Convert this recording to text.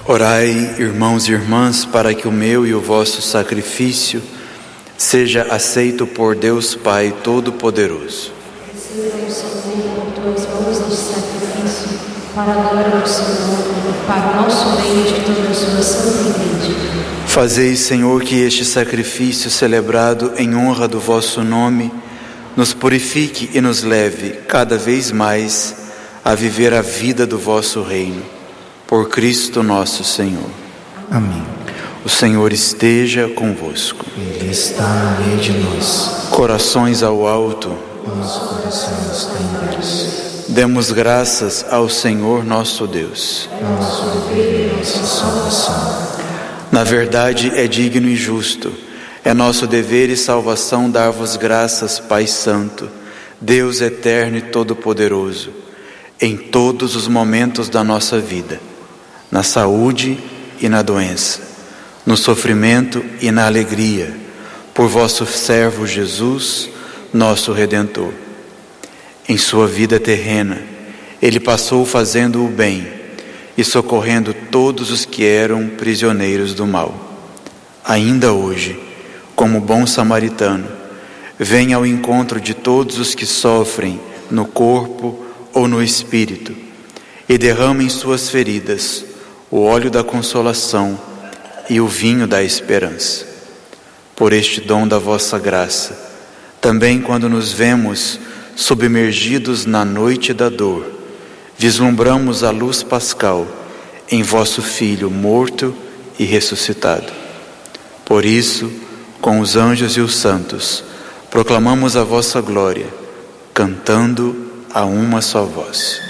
Orai, irmãos e irmãs, para que o meu e o vosso sacrifício seja aceito por Deus Pai Todo-Poderoso. Receba, Senhor, por tuas mãos este sacrifício, para a glória do Senhor e para o nosso bem e de toda a sua santa igreja. Fazei, Senhor, que este sacrifício celebrado em honra do vosso nome nos purifique e nos leve cada vez mais a viver a vida do vosso reino. Por Cristo nosso Senhor. Amém. O Senhor esteja convosco. Ele está no meio de nós. Corações ao alto. Nosso coração está em Deus. Demos graças ao Senhor nosso Deus. Nosso dever e nossa salvação. Na verdade é digno e justo, é nosso dever e salvação dar-vos graças, Pai Santo, Deus eterno e todo-poderoso, em todos os momentos da nossa vida, na saúde e na doença, no sofrimento e na alegria, por vosso servo Jesus, nosso Redentor. Em sua vida terrena, ele passou fazendo o bem e socorrendo todos os que eram prisioneiros do mal. Ainda hoje, como bom samaritano, vem ao encontro de todos os que sofrem no corpo ou no espírito e derrama em suas feridas o óleo da consolação e o vinho da esperança. Por este dom da vossa graça, também quando nos vemos submergidos na noite da dor, vislumbramos a luz pascal em vosso Filho morto e ressuscitado. Por isso, com os anjos e os santos, proclamamos a vossa glória, cantando a uma só voz.